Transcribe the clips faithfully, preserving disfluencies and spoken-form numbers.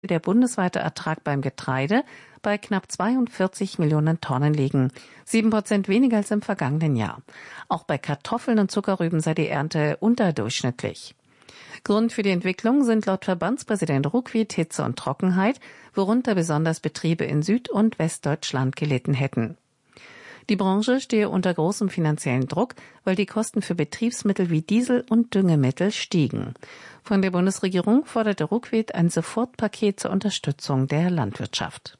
der bundesweite Ertrag beim Getreide bei knapp zweiundvierzig Millionen Tonnen liegen, sieben Prozent weniger als im vergangenen Jahr. Auch bei Kartoffeln und Zuckerrüben sei die Ernte unterdurchschnittlich. Grund für die Entwicklung sind laut Verbandspräsident Ruckwied Hitze und Trockenheit, worunter besonders Betriebe in Süd- und Westdeutschland gelitten hätten. Die Branche stehe unter großem finanziellen Druck, weil die Kosten für Betriebsmittel wie Diesel und Düngemittel stiegen. Von der Bundesregierung forderte Ruckwied ein Sofortpaket zur Unterstützung der Landwirtschaft.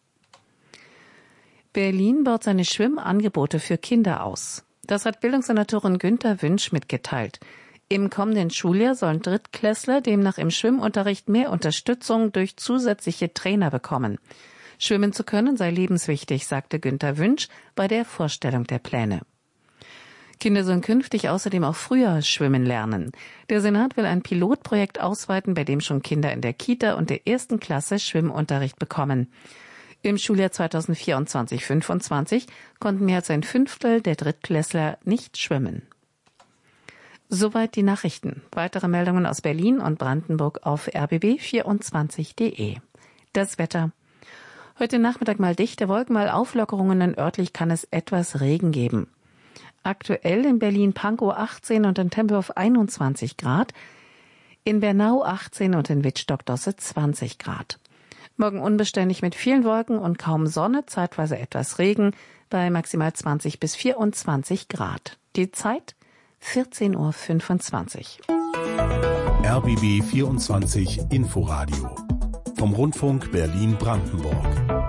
Berlin baut seine Schwimmangebote für Kinder aus. Das hat Bildungssenatorin Günther Wünsch mitgeteilt. Im kommenden Schuljahr sollen Drittklässler demnach im Schwimmunterricht mehr Unterstützung durch zusätzliche Trainer bekommen. Schwimmen zu können sei lebenswichtig, sagte Günther Wünsch bei der Vorstellung der Pläne. Kinder sollen künftig außerdem auch früher schwimmen lernen. Der Senat will ein Pilotprojekt ausweiten, bei dem schon Kinder in der Kita und der ersten Klasse Schwimmunterricht bekommen. Im Schuljahr zweitausendvierundzwanzig fünfundzwanzig konnten mehr als ein Fünftel der Drittklässler nicht schwimmen. Soweit die Nachrichten. Weitere Meldungen aus Berlin und Brandenburg auf r b b vierundzwanzig punkt d e. Das Wetter. Heute Nachmittag mal dichte Wolken, mal Auflockerungen und örtlich kann es etwas Regen geben. Aktuell in Berlin-Pankow achtzehn und in Tempelhof einundzwanzig Grad, in Bernau achtzehn und in Wittstock-Dosse zwanzig Grad. Morgen unbeständig mit vielen Wolken und kaum Sonne, zeitweise etwas Regen, bei maximal zwanzig bis vierundzwanzig Grad. Die Zeit vierzehn Uhr fünfundzwanzig. R B B vierundzwanzig Inforadio vom Rundfunk Berlin-Brandenburg.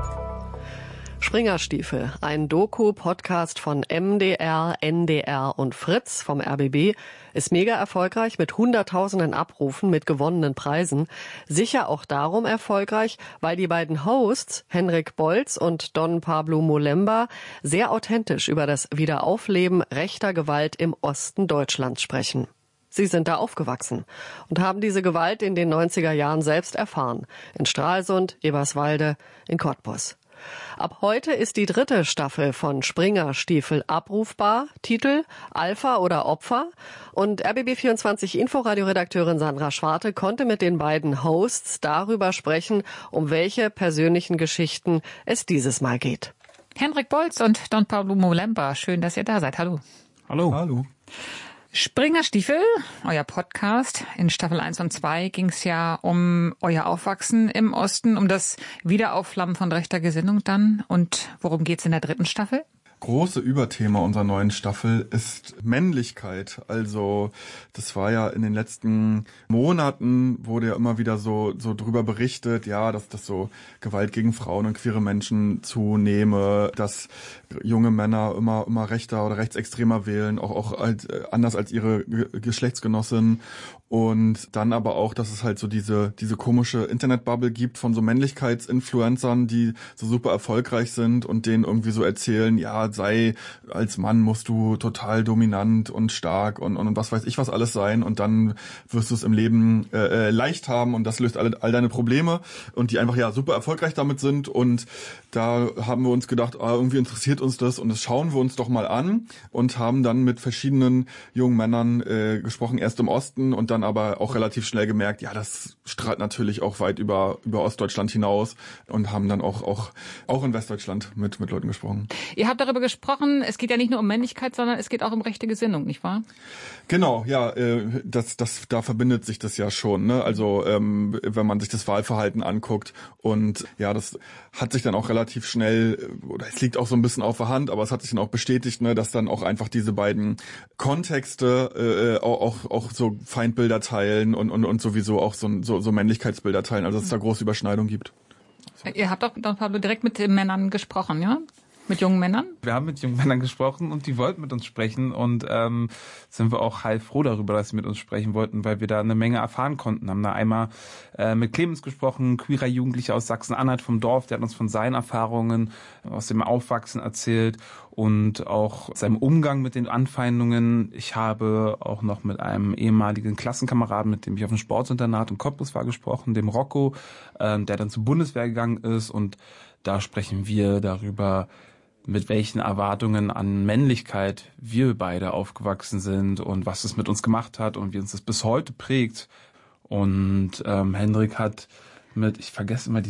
Springerstiefel, ein Doku-Podcast von M D R, N D R und Fritz vom R B B, ist mega erfolgreich mit hunderttausenden Abrufen, mit gewonnenen Preisen. Sicher auch darum erfolgreich, weil die beiden Hosts, Henrik Bolz und Don Pablo Molemba, sehr authentisch über das Wiederaufleben rechter Gewalt im Osten Deutschlands sprechen. Sie sind da aufgewachsen und haben diese Gewalt in den neunziger Jahren selbst erfahren. In Stralsund, Eberswalde, in Cottbus. Ab heute ist die dritte Staffel von Springerstiefel abrufbar. Titel Alpha oder Opfer. Und R B B vierundzwanzig Inforadio-Redakteurin Sandra Schwarte konnte mit den beiden Hosts darüber sprechen, um welche persönlichen Geschichten es dieses Mal geht. Henrik Bolz und Don Pablo Molemba, schön, dass ihr da seid. Hallo. Hallo. Hallo. Springerstiefel, euer Podcast. In Staffel eins und zwei ging es ja um euer Aufwachsen im Osten, um das Wiederaufflammen von rechter Gesinnung dann. Und worum geht's in der dritten Staffel? Große Überthema unserer neuen Staffel ist Männlichkeit. Also das war ja in den letzten Monaten, wurde ja immer wieder so so drüber berichtet, ja, dass das so Gewalt gegen Frauen und queere Menschen zunehme, dass junge Männer immer immer rechter oder rechtsextremer wählen, auch auch als, anders als ihre Geschlechtsgenossinnen. Und dann aber auch, dass es halt so diese diese komische Internetbubble gibt von so Männlichkeitsinfluencern, die so super erfolgreich sind und denen irgendwie so erzählen, ja, sei als Mann musst du total dominant und stark und, und was weiß ich was alles sein und dann wirst du es im Leben äh, leicht haben und das löst alle, all deine Probleme und die einfach ja super erfolgreich damit sind. Und da haben wir uns gedacht, ah, irgendwie interessiert uns das und das schauen wir uns doch mal an und haben dann mit verschiedenen jungen Männern äh, gesprochen, erst im Osten und dann aber auch relativ schnell gemerkt, ja, das strahlt natürlich auch weit über über Ostdeutschland hinaus und haben dann auch auch auch in Westdeutschland mit mit Leuten gesprochen. Ihr habt darüber gesprochen, es geht ja nicht nur um Männlichkeit, sondern es geht auch um rechte Gesinnung, nicht wahr? Genau, ja, äh, das das da verbindet sich das ja schon, ne? Also ähm, wenn man sich das Wahlverhalten anguckt und ja, das hat sich dann auch relativ schnell, oder es liegt auch so ein bisschen auf der Hand, aber es hat sich dann auch bestätigt, ne, dass dann auch einfach diese beiden Kontexte äh, auch auch so Feindbilder teilen und und und sowieso auch so so, so Männlichkeitsbilder teilen, also dass es da große Überschneidungen gibt. Ihr habt doch, Don Pablo, direkt mit den Männern gesprochen, ja? Mit jungen Männern? Wir haben mit jungen Männern gesprochen und die wollten mit uns sprechen und ähm, sind wir auch heilfroh darüber, dass sie mit uns sprechen wollten, weil wir da eine Menge erfahren konnten. Haben da einmal äh, mit Clemens gesprochen, queerer Jugendlicher aus Sachsen-Anhalt vom Dorf, der hat uns von seinen Erfahrungen aus dem Aufwachsen erzählt und auch seinem Umgang mit den Anfeindungen. Ich habe auch noch mit einem ehemaligen Klassenkameraden, mit dem ich auf dem Sportinternat in Cottbus war, gesprochen, dem Rocco, äh, der dann zur Bundeswehr gegangen ist, und da sprechen wir darüber, mit welchen Erwartungen an Männlichkeit wir beide aufgewachsen sind und was es mit uns gemacht hat und wie uns das bis heute prägt. Und ähm, Hendrik hat mit, ich vergesse immer die